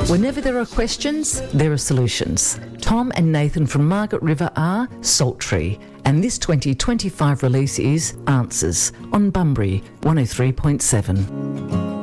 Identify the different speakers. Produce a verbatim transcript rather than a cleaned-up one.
Speaker 1: Whenever there are questions, there are solutions. Tom and Nathan from Margaret River are Sultry, and this twenty twenty-five release is Answers on Bunbury one oh three point seven.